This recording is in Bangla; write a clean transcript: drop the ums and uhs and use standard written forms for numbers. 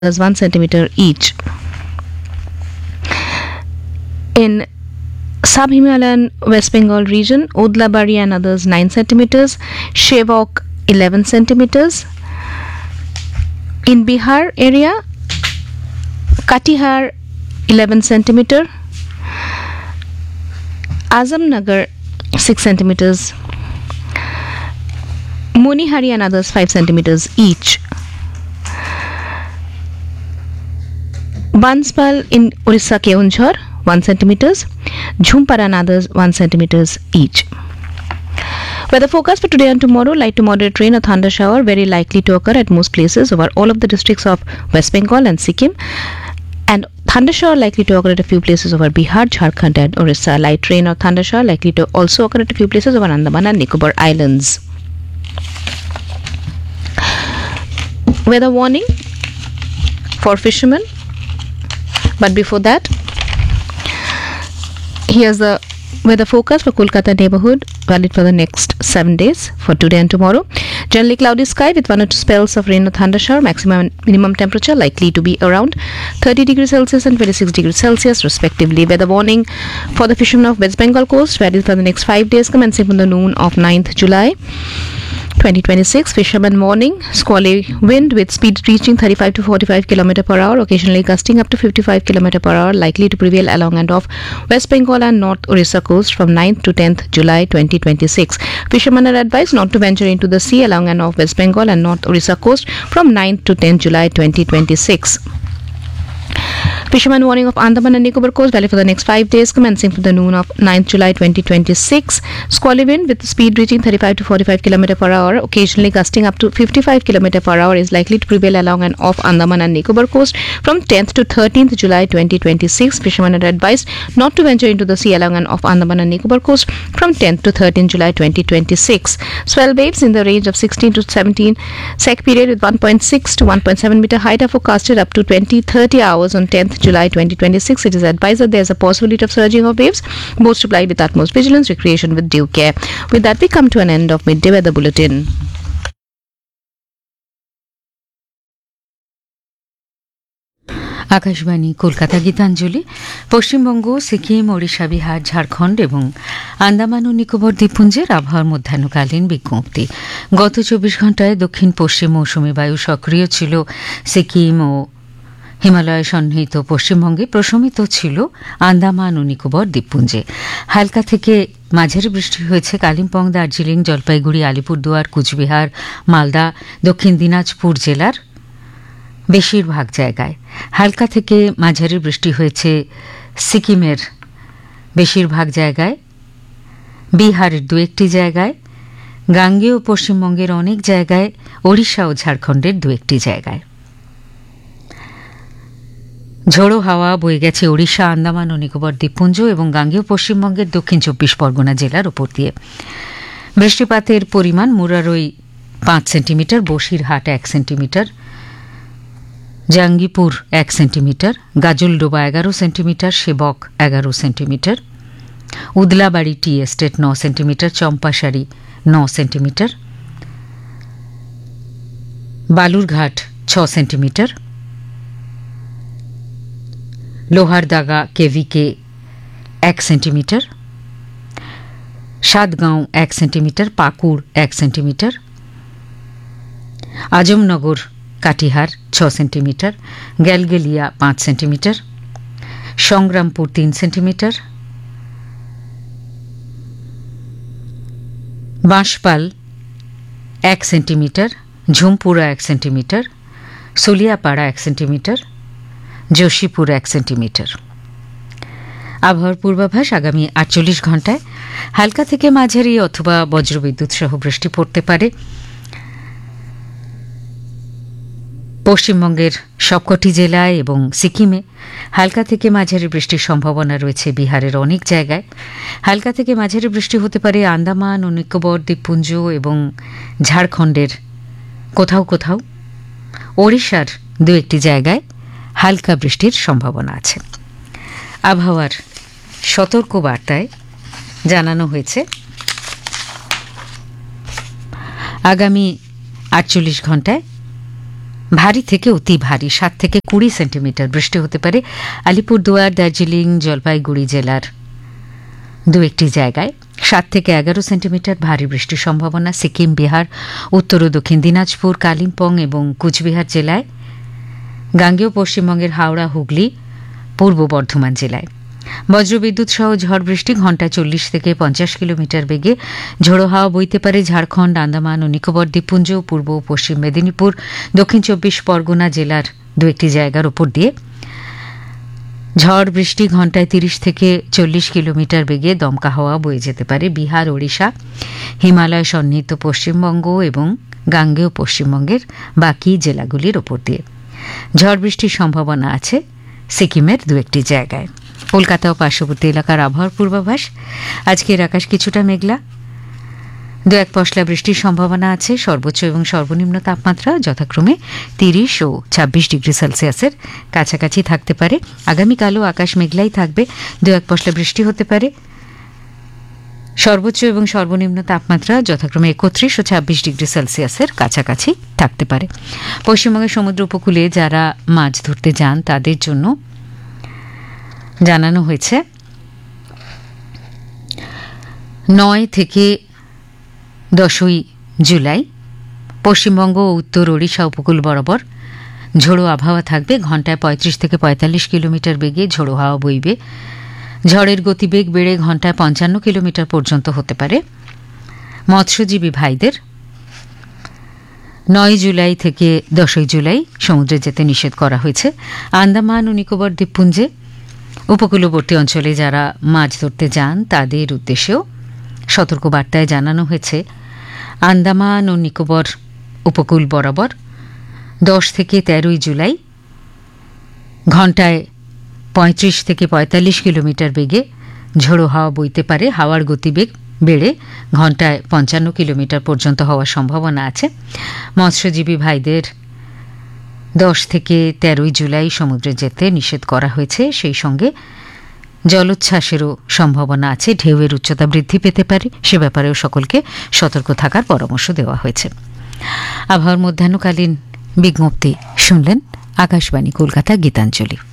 1 centimeter each. In Sub-Himalayan West Bengal region, Odlabari and others 9 centimeters, Shevok 11 centimeters. In Bihar area, Katihar 11 centimeter, Azamnagar 6 centimeters, Monihari and others 5 centimeters each. Banspal in Orissa Keonjhar 1 centimeters, Jhumpara and others 1 centimeters each. Weather forecast for today and tomorrow: light to moderate rain or thunder shower very likely to occur at most places over all of the districts of West Bengal and Sikkim, and thunder shower likely to occur at a few places over Bihar, Jharkhand and Orissa. Light rain or thunder shower likely to also occur at a few places over Andaman and Nicobar Islands. Weather warning for fishermen. But before that, here's the weather forecast for Kolkata neighborhood, valid for the next 7 days, for today and tomorrow. Generally cloudy sky with 1 or 2 spells of rain or thunder shower. Maximum and minimum temperature likely to be around 30 degrees Celsius and 26 degrees Celsius respectively. Weather warning for the fishermen of West Bengal coast, valid for the next 5 days, commencing from the noon of 9th July 2026. Fishermen warning: squally wind with speed reaching 35 to 45 km per hour, occasionally gusting up to 55 km per hour, likely to prevail along and off West Bengal and North Orissa coast from 9th to 10th July 2026. Fishermen are advised not to venture into the sea along and off West Bengal and North Orissa coast from 9th to 10th July 2026. Fisherman warning of Andaman and Nicobar coast, valid for the next 5 days, commencing from the noon of 9th July 2026. Squally wind with speed reaching 35 to 45 km per hour, occasionally gusting up to 55 km per hour, is likely to prevail along and off Andaman and Nicobar coast from 10th to 13th July 2026. Fishermen are advised not to venture into the sea along and off Andaman and Nicobar coast from 10th to 13th July 2026. Swell waves in the range of 16 to 17 sec period with 1.6 to 1.7 meter height are forecasted up to 20-30 hours on 10th July 2026. It is advised that there is a possibility of surging of waves. Boats to apply with utmost vigilance, recreation with due care. With that, we come to an end of Midday Weather Bulletin. Akashvani Kolkata Gitanjali. Paschimbanga, Sikkim, Odisha, Bihar, Jharkhand এবং আন্দামান ও নিকোবর দ্বীপপুঞ্জের আবহাওয়ার মধ্যাহ্নকালীন বিজ্ঞপ্তি। গত 24 ঘণ্টায় দক্ষিণ পশ্চিম মৌসুমী বায়ু সক্রিয় ছিল সিকিম ও হিমালয় সন্নিহিত পশ্চিমবঙ্গে, প্রশমিত ছিল আন্দামান ও নিকোবর দ্বীপপুঞ্জে। হালকা থেকে মাঝারি বৃষ্টি হয়েছে কালিম্পং, দার্জিলিং, জলপাইগুড়ি, আলিপুরদুয়ার, কুচবিহার, মালদা, দক্ষিণ দিনাজপুর জেলার বেশিরভাগ জায়গায়। হালকা থেকে মাঝারি বৃষ্টি হয়েছে সিকিমের বেশিরভাগ জায়গায়, বিহারের 2-1টি জায়গায়, গাঙ্গেয় পশ্চিমবঙ্গের অনেক জায়গায়, ওড়িশা ও ঝাড়খণ্ডের 2-1টি জায়গায়। ঝোড়ো হাওয়া বয়ে গেছে ওড়িশা, আন্দামান ও নিকোবর দ্বীপপুঞ্জ এবং গাঙ্গেয় পশ্চিমবঙ্গের দক্ষিণ 24 পরগনা জেলার উপর দিয়ে। বৃষ্টিপাতের পরিমাণ: Murarai 5 centimetre, Basirhat 1 centimetre, Jangipur 1 centimetre, Gajoldoba 11 centimetre, সেবক 11 centimetre, উদলাবাড়ি tea estate 9 centimetre, চম্পাশাড়ি 9 centimetre, Balurghat 6 centimetre, লোহারদাগা KVK 1 centimetre, Satgaon 1 centimetre, পাকুড় 1 centimetre, Azamnagar Katihar 6 centimetre, গ্যালগেলিয়া 5 centimetre, Sangrampur 3 centimetre, বাঁশপাল 1 centimetre, ঝুমপুরা 1 centimetre, সলিয়াপাড়া 1 centimetre, যোশীপুর 1 centimetre. আবহাওয়ার পূর্বাভাস: আগামী 48 ঘণ্টায় হালকা থেকে মাঝারি অথবা বজ্রবিদ্যুৎ সহ বৃষ্টি পড়তে পারে। পশ্চিমবঙ্গের সবকটি জেলায় এবং সিকিমে হালকা থেকে মাঝারি বৃষ্টির সম্ভাবনা রয়েছে। বিহারের অনেক জায়গায় হালকা থেকে মাঝারি বৃষ্টি হতে পারে। আন্দামান ও নিকোবর দ্বীপপুঞ্জ এবং ঝাড়খণ্ডের কোথাও কোথাও, ওড়িশার 2-1টি জায়গায় হালকা বৃষ্টির সম্ভাবনা আছে। আবহাওয়ার সতর্ক বার্তায় জানানো হয়েছে আগামী 48 ঘণ্টায় ভারী থেকে অতি ভারী 7 থেকে 20 সেন্টিমিটার বৃষ্টি হতে পারে আলিপুরদুয়ার, দার্জিলিং, জলপাইগুড়ি জেলার দু একটি জায়গায়। 7 থেকে 11 সেন্টিমিটার ভারী বৃষ্টির সম্ভাবনা সিকিম, বিহার, উত্তর ও দক্ষিণ দিনাজপুর, কালিম্পং এবং কুচবিহার জেলায়, গাঙ্গেয় পশ্চিমবঙ্গের হাওড়া, হুগলি, পূর্ব বর্ধমান জেলায়। বজ্রবিদ্যুৎ সহ ঝড় বৃষ্টি ঘণ্টায় 40 থেকে 50 কিলোমিটার বেগে ঝোড়ো হাওয়া বইতে পারে ঝাড়খণ্ড, আন্দামান ও নিকোবর দ্বীপপুঞ্জ, পূর্ব ও পশ্চিম মেদিনীপুর, দক্ষিণ 24 পরগনা জেলার দু একটি জায়গার উপর দিয়ে। ঝড় বৃষ্টি ঘণ্টায় 30 থেকে 40 কিলোমিটার বেগে দমকা হাওয়া বয়ে যেতে পারে বিহার, ওড়িশা, হিমালয় সন্নিহিত পশ্চিমবঙ্গ এবং গাঙ্গেয় পশ্চিমবঙ্গের বাকি জেলাগুলির ওপর দিয়ে। ঝড় বৃষ্টির সম্ভাবনা আছে সিকিমের দু একটি জায়গায়। কলকাতা ও পার্শ্ববর্তী এলাকার আবহাওয়ার পূর্বাভাস। আজকের আকাশ কিছুটা মেঘলা, দু এক পশলা বৃষ্টির সম্ভাবনা আছে। সর্বোচ্চ এবং সর্বনিম্ন তাপমাত্রা যথাক্রমে 30 ও 26 ডিগ্রি সেলসিয়াসের কাছাকাছি থাকতে পারে। আগামীকালও আকাশ মেঘলাই থাকবে, দু এক পশলা বৃষ্টি হতে পারে। সর্বোচ্চ এবং সর্বনিম্ন তাপমাত্রা যথাক্রমে 31 ও 26 ডিগ্রি সেলসিয়াসের কাছাকাছি থাকতে পারে। পশ্চিমবঙ্গের সমুদ্র উপকূলে যারা মাছ ধরতে যান তাদের জন্য জানানো হয়েছে 9 থেকে 10ই জুলাই পশ্চিমবঙ্গ ও উত্তর ওড়িশা উপকূল বরাবর ঝোড়ো আবহাওয়া থাকবে। ঘণ্টায় 35 থেকে 45 কিলোমিটার বেগে ঝোড়ো হাওয়া বইবে। ঝড়ের গতিবেগ বেড়ে ঘণ্টায় 55 কিলোমিটার পর্যন্ত হতে পারে। মৎস্যজীবী ভাইদের 9 জুলাই থেকে 10ই জুলাই সমুদ্রে যেতে নিষেধ করা হয়েছে। আন্দামান ও নিকোবর দ্বীপপুঞ্জে উপকূলবর্তী অঞ্চলে যারা মাছ ধরতে যান তাদের উদ্দেশ্যেও সতর্কবার্তায় জানানো হয়েছে আন্দামান ও নিকোবর উপকূল বরাবর 10 থেকে 13ই জুলাই ঘণ্টায় 35 থেকে 45 কিলোমিটার বেগে ঝোড়ো হাওয়া বইতে পারে। হাওয়ার গতিবেগ বেড়ে ঘণ্টায় 55 কিলোমিটার পর্যন্ত হওয়ার সম্ভাবনা আছে। মৎস্যজীবী ভাইদের 10 থেকে 13ই জুলাই সমুদ্রে যেতে নিষেধ করা হয়েছে। সেই সঙ্গে জলোচ্ছ্বাসেরও সম্ভাবনা আছে, ঢেউয়ের উচ্চতা বৃদ্ধি পেতে পারে, সে ব্যাপারেও সকলকে সতর্ক থাকার পরামর্শ দেওয়া হয়েছে। আবহাওয়ার মধ্যাহ্নকালীন বিজ্ঞপ্তি শুনলেন আকাশবাণী কলকাতা গীতাঞ্জলি।